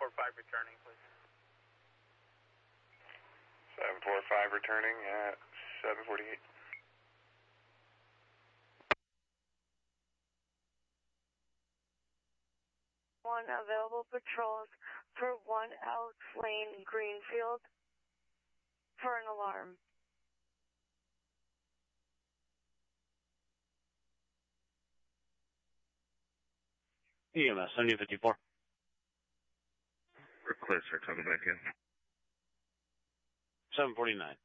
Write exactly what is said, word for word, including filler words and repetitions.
four five returning, please. seven four five returning at seven forty-eight. One available patrols for one Elks Lane, Greenfield, for an alarm. E M S, seventy fifty-four. We're clear, sir. Coming back in. seven forty-nine.